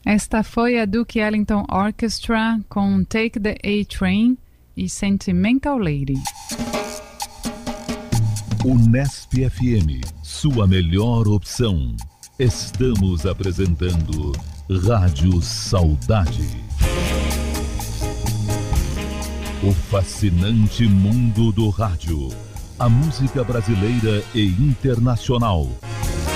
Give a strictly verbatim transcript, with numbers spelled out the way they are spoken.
Esta foi a Duke Ellington Orchestra com Take the A-Train e Sentimental Lady. Unesp F M, sua melhor opção. Estamos apresentando Rádio Saudade. O fascinante mundo do rádio. A música brasileira e internacional.